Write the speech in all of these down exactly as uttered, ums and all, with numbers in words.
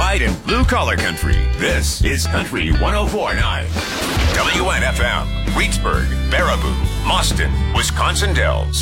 pride in blue-collar country. This is Country one oh four point nine. W N F M, Reedsburg, Baraboo, Mauston, Wisconsin Dells.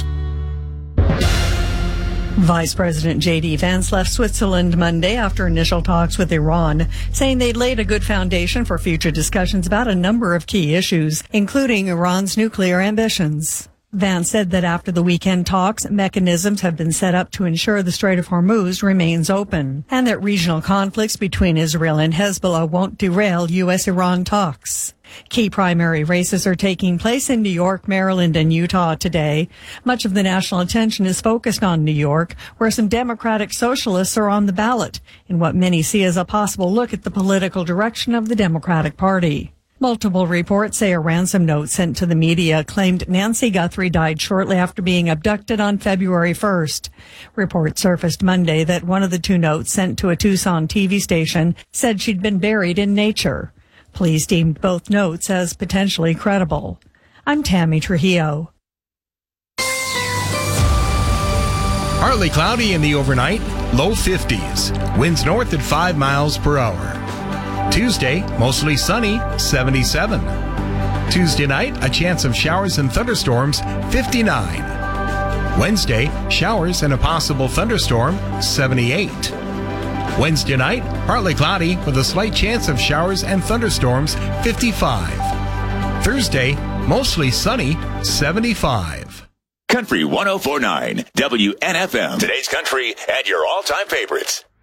Vice President J D Vance left Switzerland Monday after initial talks with Iran, saying they'd laid a good foundation for future discussions about a number of key issues, including Iran's nuclear ambitions. Vance said that after the weekend talks, mechanisms have been set up to ensure the Strait of Hormuz remains open, and that regional conflicts between Israel and Hezbollah won't derail U S Iran talks. Key primary races are taking place in New York, Maryland, and Utah today. Much of the national attention is focused on New York, where some Democratic socialists are on the ballot, in what many see as a possible look at the political direction of the Democratic Party. Multiple reports say a ransom note sent to the media claimed Nancy Guthrie died shortly after being abducted on February first. Reports surfaced Monday that one of the two notes sent to a Tucson T V station said she'd been buried in nature. Police deemed both notes as potentially credible. I'm Tammy Trujillo. Partly cloudy in the overnight, low fifties. Winds north at five miles per hour. Tuesday, mostly sunny, seventy-seven. Tuesday night, a chance of showers and thunderstorms, fifty-nine. Wednesday, showers and a possible thunderstorm, seventy-eight. Wednesday night, partly cloudy with a slight chance of showers and thunderstorms, fifty-five. Thursday, mostly sunny, seventy-five. Country one oh four point nine, W N F M. Today's country and your all-time favorites.